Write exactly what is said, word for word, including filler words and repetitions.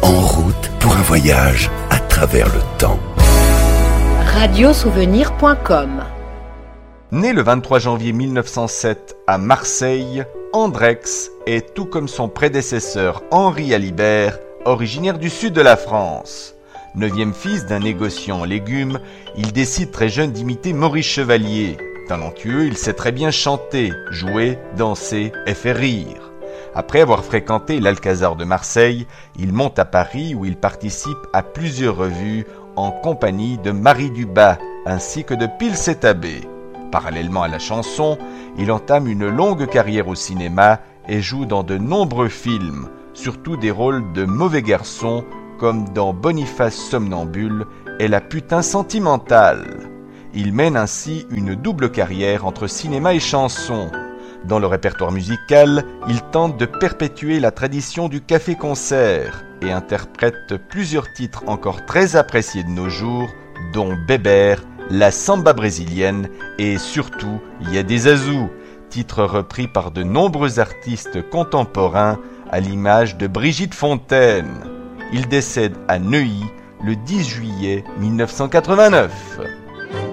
En route pour un voyage à travers le temps. radio souvenir point com. Né le vingt-trois janvier mille neuf cent sept à Marseille, Andrex est, tout comme son prédécesseur Henri Alibert, originaire du sud de la France. Neuvième fils d'un négociant en légumes, il décide très jeune d'imiter Maurice Chevalier. Talentueux, il sait très bien chanter, jouer, danser et faire rire. Après avoir fréquenté l'Alcazar de Marseille, il monte à Paris où il participe à plusieurs revues en compagnie de Marie Dubas ainsi que de Pils et Tabé. Parallèlement à la chanson, il entame une longue carrière au cinéma et joue dans de nombreux films, surtout des rôles de mauvais garçon comme dans Boniface Somnambule et La putain sentimentale. Il mène ainsi une double carrière entre cinéma et chanson. Dans le répertoire musical, il tente de perpétuer la tradition du café-concert et interprète plusieurs titres encore très appréciés de nos jours, dont Bébert, la samba brésilienne et surtout Y a des Azous, titre repris par de nombreux artistes contemporains à l'image de Brigitte Fontaine. Il décède à Neuilly le dix juillet mille neuf cent quatre-vingt-neuf.